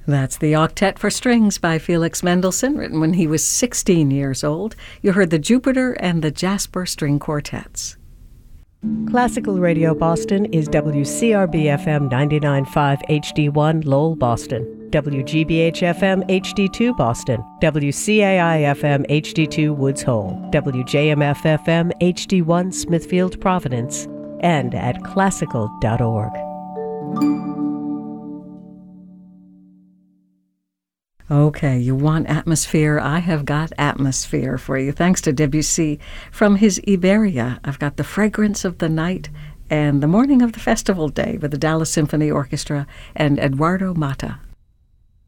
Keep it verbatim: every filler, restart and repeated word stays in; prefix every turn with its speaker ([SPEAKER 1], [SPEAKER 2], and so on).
[SPEAKER 1] That's the Octet for Strings by Felix Mendelssohn, written when he was sixteen years old. You heard the Jupiter and the Jasper String Quartets.
[SPEAKER 2] Classical Radio Boston is W C R B F M ninety-nine point five H D one Lowell, Boston, W G B H F M H D two Boston, W C A I F M H D two Woods Hole, W J M F F M H D one Smithfield, Providence, and at classical dot org.
[SPEAKER 1] Okay, you want atmosphere? I have got atmosphere for you. Thanks to Debussy. From his Iberia, I've got The Fragrance of the Night and The Morning of the Festival Day with the Dallas Symphony Orchestra and Eduardo Mata.